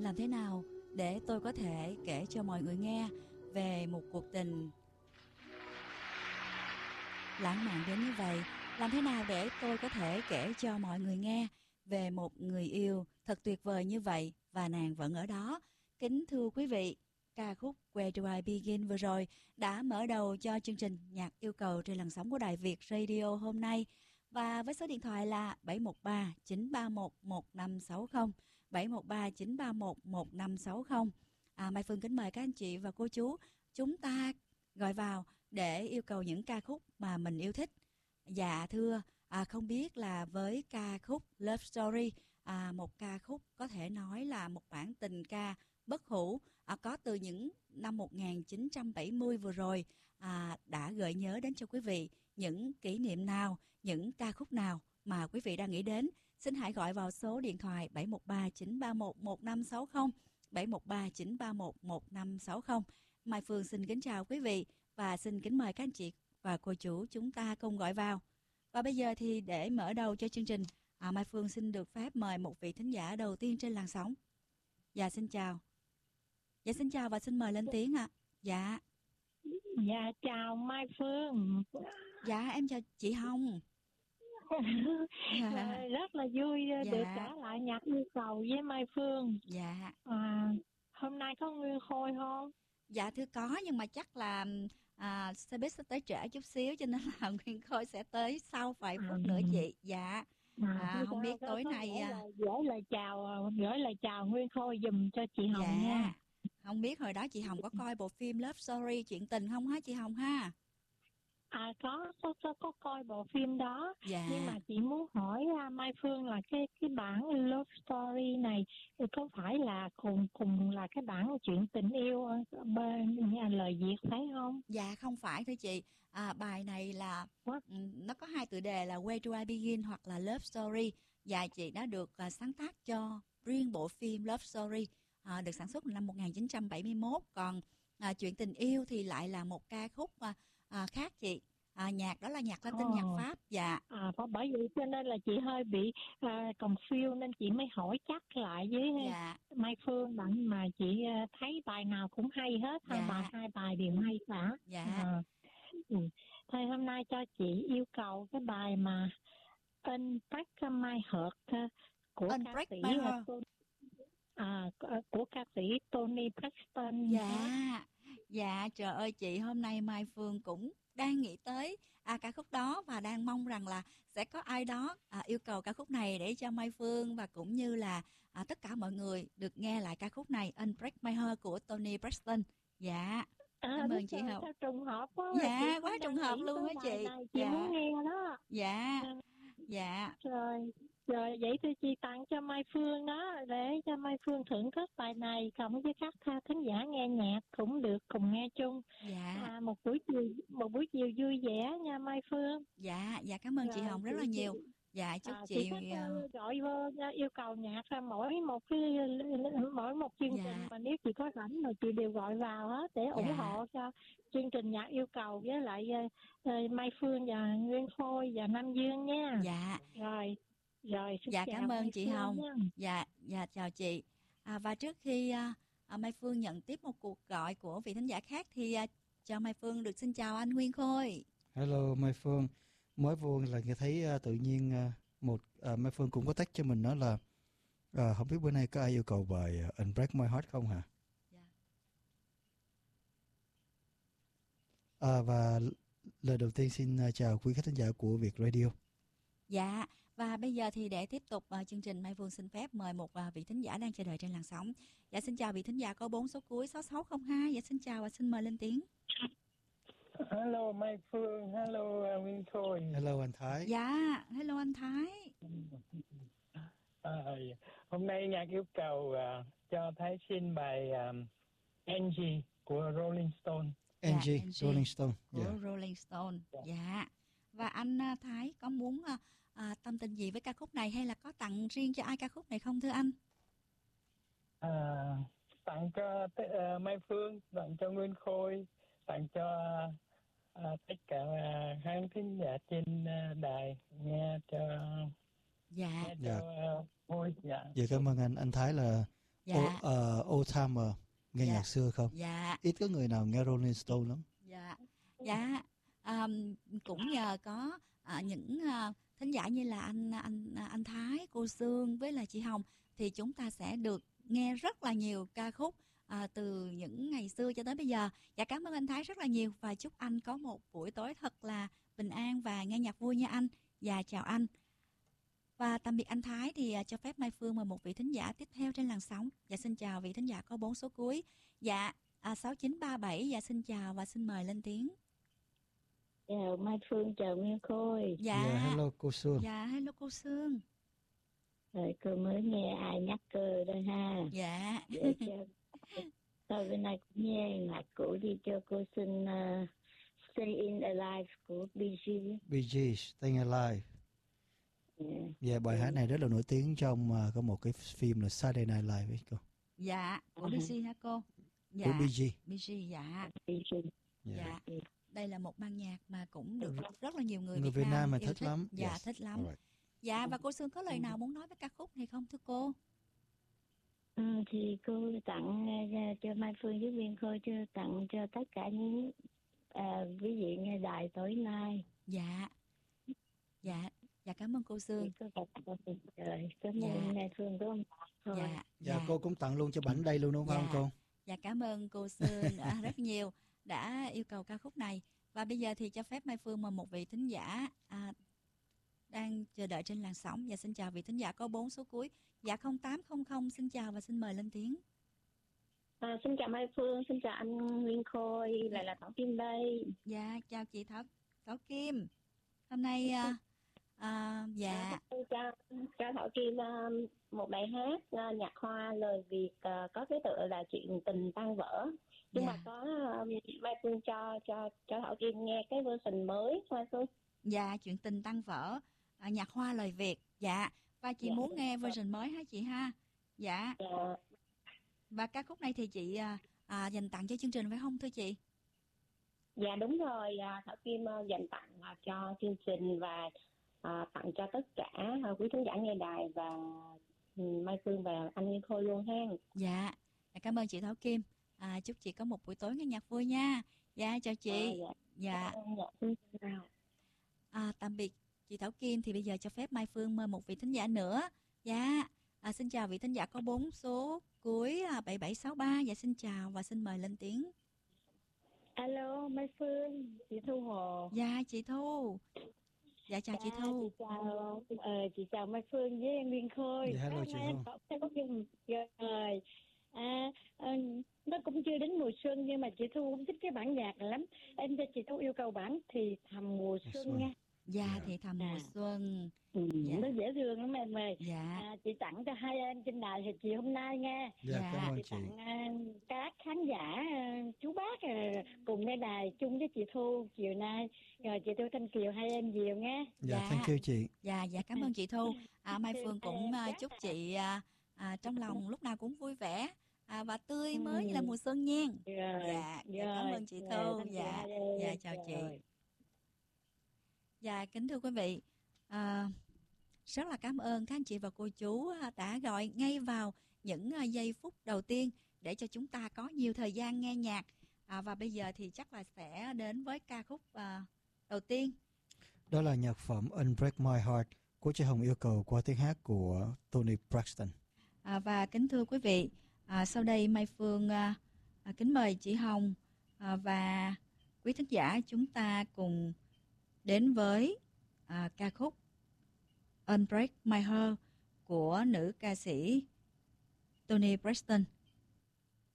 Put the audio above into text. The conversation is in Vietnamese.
Làm thế nào để tôi có thể kể cho mọi người nghe về một cuộc tình lãng mạn đến như vậy? Làm thế nào để tôi có thể kể cho mọi người nghe về một người yêu thật tuyệt vời như vậy và nàng vẫn ở đó? Kính thưa quý vị, ca khúc Where Do I Begin vừa rồi đã mở đầu cho chương trình Nhạc Yêu Cầu trên làn sóng của Đài Việt Radio hôm nay. Và với số điện thoại là 713 931 1560, 713 931 1560. Mai Phương kính mời các anh chị và cô chú chúng ta gọi vào để yêu cầu những ca khúc mà mình yêu thích. Dạ thưa, không biết là với ca khúc Love Story, một ca khúc có thể nói là một bản tình ca bất hủ, có từ những năm 1970 vừa rồi, đã gợi nhớ đến cho quý vị những kỷ niệm nào, những ca khúc nào mà quý vị đang nghĩ đến. Xin hãy gọi vào số điện thoại 713 931 1560, 713 931 1560. Mai Phương xin kính chào quý vị và xin kính mời các anh chị và cô chú chúng ta cùng gọi vào. Và bây giờ thì để mở đầu cho chương trình, Mai Phương xin được phép mời một vị thính giả đầu tiên trên làn sóng. Dạ xin chào. Dạ xin chào và xin mời lên tiếng ạ. Dạ. Dạ chào Mai Phương. Dạ em chào chị Hồng. Rất là vui được trở lại Nhạc Yêu Cầu với Mai Phương. Dạ. Hôm nay có Nguyên Khôi không? Dạ thưa có, nhưng mà chắc là xe buýt sẽ tới trễ chút xíu cho nên là Nguyên Khôi sẽ tới sau vài phút nữa chị. Dạ. Không biết tối nay gửi lời chào Nguyên Khôi giùm cho chị Hồng nha. Không biết hồi đó chị Hồng có coi bộ phim Love Story chuyện tình không hả chị Hồng ha? Có coi bộ phim đó. Dạ. Nhưng mà chị muốn hỏi Mai Phương là cái bản Love Story này thì có phải là cùng là cái bản chuyện tình yêu bên lời Việt phải không? Dạ không phải thưa chị. Bài này là nó có hai tựa đề là Where Do I Begin hoặc là Love Story. Dạ chị đã được sáng tác cho riêng bộ phim Love Story, được sản xuất năm 1971. Còn chuyện tình yêu thì lại là một ca khúc khác chị. Nhạc đó là nhạc Latin, nhạc Pháp. Dạ. Bởi vậy cho nên là chị hơi bị confused nên chị mới hỏi chắc lại với Mai Phương bạn mà chị thấy bài nào cũng hay hết, hai bài đều hay cả. Dạ. Thôi hôm nay cho chị yêu cầu cái bài mà Unbreak My Heart của ca sĩ của ca sĩ Toni Braxton. Dạ trời ơi chị, hôm nay Mai Phương cũng đang nghĩ tới ca khúc đó và đang mong rằng là sẽ có ai đó yêu cầu ca khúc này để cho Mai Phương và cũng như là tất cả mọi người được nghe lại ca khúc này, Unbreak My Heart của Toni Braxton. Dạ. Cảm ơn chị Hồng. Trùng hợp quá. Dạ, quá trùng hợp luôn á chị. Chị muốn nghe đó. Dạ. Rồi vậy thì chị tặng cho Mai Phương đó để cho Mai Phương thưởng thức bài này cộng với các thính giả nghe nhạc cũng được cùng nghe chung. Dạ. Một buổi chiều vui vẻ nha Mai Phương. Dạ cảm ơn chị Hồng rất là nhiều. Dạ chúc chị gọi vô yêu cầu nhạc ra mỗi một chương trình mà nếu chị có rảnh rồi chị đều gọi vào hết để ủng hộ cho chương trình Nhạc Yêu Cầu với lại Mai Phương và Nguyên Khôi và Nam Dương nha. Rồi xin chào cảm ơn chị Hồng nha. Dạ chào chị. Và trước khi Mai Phương nhận tiếp một cuộc gọi của vị thính giả khác thì cho Mai Phương được xin chào anh Nguyên Khôi. Hello Mai Phương. Mới vô là nghe thấy tự nhiên Mai Phương cũng có text cho mình đó là không biết bữa nay có ai yêu cầu bài Unbreak My Heart không hả? Và lời đầu tiên xin chào quý khán giả của Việt Radio. Dạ, và bây giờ thì để tiếp tục chương trình, Mai Phương xin phép mời một vị thính giả đang chờ đợi trên làn sóng. Dạ xin chào vị thính giả có 4 số cuối 6602. Dạ xin chào và xin mời lên tiếng. Hello Mai Phương, hello Nguyên Khôi. Hello anh Thái. Dạ, hello anh Thái. Hôm nay Nhạc Yêu Cầu cho Thái xin bài Angie của Rolling Stone. Angie, Rolling Stone. Của Rolling Stone. Dạ. Và anh Thái có muốn tâm tình gì với ca khúc này hay là có tặng riêng cho ai ca khúc này không thưa anh? Tặng cho Mai Phương, tặng cho Nguyên Khôi, tặng cho tất cả khán thính giả trên đài nghe cho vui. Dạ cảm ơn anh Thái là Dạ. Old timer nghe Dạ. nhạc xưa không? Dạ. Ít có người nào nghe Rolling Stone lắm. Dạ. Dạ. Cũng nhờ có những thính giả như là anh Thái, cô Sương với là chị Hồng, thì chúng ta sẽ được nghe rất là nhiều ca khúc từ những ngày xưa cho tới bây giờ. Dạ, cảm ơn anh Thái rất là nhiều và chúc anh có một buổi tối thật là bình an và nghe nhạc vui nha anh. Dạ, chào anh. Và tạm biệt anh Thái, thì cho phép Mai Phương mời một vị thính giả tiếp theo trên làn sóng. Dạ, xin chào vị thính giả có 4 số cuối. Dạ, 6937. Dạ, xin chào và xin mời lên tiếng. Chào Mai Phương, chào Nguyên Khôi. Dạ. Yeah, hello cô Sương. Dạ, hello cô Sương. Rồi cô mới nghe ai nhắc cơ đây ha. Dạ. Thôi bên này cũng nghe nhạc cũ đi cho cô xin Stay Alive của Bee Gees. Bee Gees, Staying Alive. Dạ, bài hát này rất là nổi tiếng trong có một cái phim là Saturday Night Live ấy cô. Dạ, của BG hả cô? Dạ. Của BG. BG, dạ. Dạ. Dạ. Đây là một ban nhạc mà cũng được rất là nhiều người Việt Nam mà yêu thích lắm. Dạ, Yes. thích lắm. Alright. Dạ, và cô Sương có lời nào muốn nói với ca khúc này không thưa cô? Thì cô tặng cho Mai Phương với Nguyên Khôi, tặng cho tất cả những quý vị nghe đài tối nay. Dạ. Dạ. Dạ, cảm ơn cô Sương. Cảm ơn Mai Phương của ông thôi. Dạ. Dạ, cô cũng tặng luôn cho bảnh đây luôn đúng không cô? Dạ, cảm ơn cô Sương rất nhiều đã yêu cầu ca khúc này. Và bây giờ thì cho phép Mai Phương mời một vị thính giả đang chờ đợi trên làn sóng. Và xin chào vị thính giả có 4 số cuối. Dạ, 0800, xin chào và xin mời lên tiếng. Xin chào Mai Phương, xin chào anh Nguyên Khôi, lại là Thảo Kim đây. Dạ, chào chị Thảo Kim. Hôm nay dạ. Cho Thảo Kim một bài hát nhạc hoa lời Việt có cái tựa là Chuyện tình tan vỡ. Nhưng mà có Mai Phương cho Thảo Kim nghe cái version mới Mai Phương. Dạ, Chuyện tình tan vỡ, nhạc hoa lời Việt. Dạ, và chị muốn nghe version mới hả chị ha? Dạ. Và ca khúc này thì chị dành tặng cho chương trình phải không thưa chị? Dạ đúng rồi, Thảo Kim dành tặng cho chương trình và tặng cho tất cả quý khán giả nghe đài và Mai Phương và anh Nguyên Khôi luôn ha. Dạ, cảm ơn chị Thảo Kim. Chúc chị có một buổi tối nghe nhạc vui nha. Dạ, chào chị. Dạ. Tạm biệt chị Thảo Kim. Thì bây giờ cho phép Mai Phương mời một vị thính giả nữa. Dạ. Xin chào vị thính giả có 4 số cuối 7763. Dạ, xin chào và xin mời lên tiếng. Alo, Mai Phương, chị Thu Hồ. Dạ, chị Thu. Dạ, chào chị Thu. Chị chào Mai Phương với em Nguyên Khôi. Dạ, hello chị Thu. Rồi. Nó cũng chưa đến mùa xuân nhưng mà chị Thu không thích cái bản nhạc này lắm. Em cho chị Thu yêu cầu bản Thì Thầm Mùa Xuân nha. Dạ, Thì Thầm Mùa Xuân. Nó dễ thương lắm em ơi. Dạ. Chị tặng cho hai em trên đài thì chị hôm nay nghe. Dạ, cảm ơn chị. Tặng các khán giả chú bác cùng nghe đài chung với chị Thu chiều nay. Rồi chị Thu Thanh Kiều hai em nhiều nghe. Dạ, thank you chị. Dạ, cảm ơn chị Thu. Mai Phương cũng chúc chị trong lòng lúc nào cũng vui vẻ và tươi mới như là mùa xuân nha. Dạ, cảm ơn chị Thu. Dạ, chào chị. Dạ, kính thưa quý vị, rất là cảm ơn các anh chị và cô chú đã gọi ngay vào những giây phút đầu tiên để cho chúng ta có nhiều thời gian nghe nhạc. Và bây giờ thì chắc là sẽ đến với ca khúc đầu tiên. Đó là nhạc phẩm Unbreak My Heart của chị Hồng yêu cầu qua tiếng hát của Tony Braxton. Và kính thưa quý vị, sau đây Mai Phương kính mời chị Hồng và quý thính giả chúng ta cùng đến với ca khúc Unbreak My Heart của nữ ca sĩ Tony Braxton.